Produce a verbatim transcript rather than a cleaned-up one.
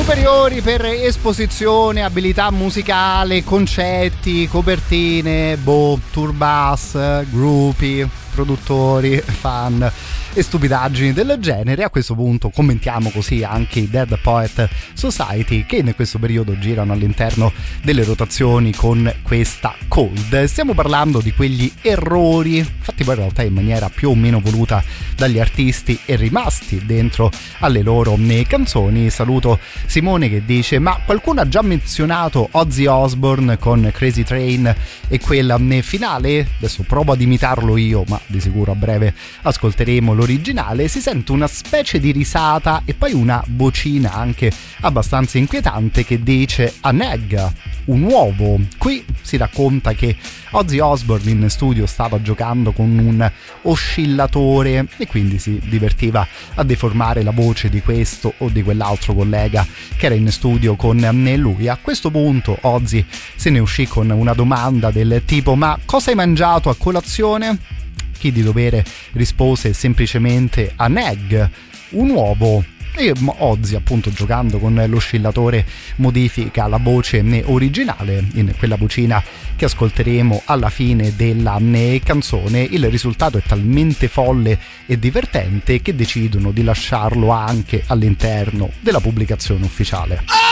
superiori per esposizione, abilità musicale, concetti, copertine, boh, tour bus, gruppi, produttori, fan e stupidaggini del genere. A questo punto commentiamo così anche i Dead Poet Society, che in questo periodo girano all'interno delle rotazioni con questa Cold. Stiamo parlando di quegli errori fatti poi in realtà in maniera più o meno voluta dagli artisti e rimasti dentro alle loro canzoni. Saluto Simone che dice: ma qualcuno ha già menzionato Ozzy Osbourne con Crazy Train e quella finale? Adesso provo ad imitarlo io, ma di sicuro a breve ascolteremo l'originale. Si sente una specie di risata e poi una vocina anche abbastanza inquietante che dice an egg, un uovo. Qui si racconta che Ozzy Osbourne in studio stava giocando con un oscillatore e quindi si divertiva a deformare la voce di questo o di quell'altro collega che era in studio con lui. A questo punto Ozzy se ne uscì con una domanda del tipo: ma cosa hai mangiato a colazione? Chi di dovere rispose semplicemente an egg, un uovo. E Ozzy, appunto, giocando con l'oscillatore, modifica la voce originale in quella vocina che ascolteremo alla fine della canzone. Il risultato è talmente folle e divertente che decidono di lasciarlo anche all'interno della pubblicazione ufficiale.